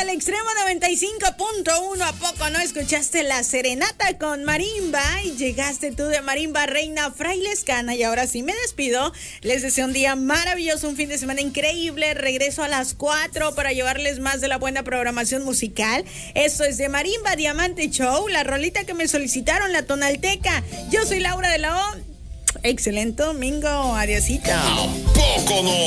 el Extremo 95.1. ¿A poco no escuchaste la serenata con marimba? Y llegaste tú de marimba, reina frailescana. Y ahora sí me despido. Les deseo un día maravilloso, un fin de semana increíble. Regreso a las 4 para llevarles más de la buena programación musical. Esto es de Marimba Diamante Show, la rolita que me solicitaron, la tonalteca. Yo soy Laura de la O. Excelente domingo. Adiosito. ¿A poco no?